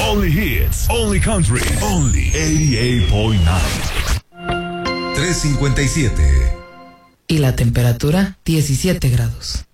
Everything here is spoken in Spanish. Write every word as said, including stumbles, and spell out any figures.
Only hits, only country, only ochenta y ocho punto nueve. trescientos cincuenta y siete. Y la temperatura, diecisiete grados.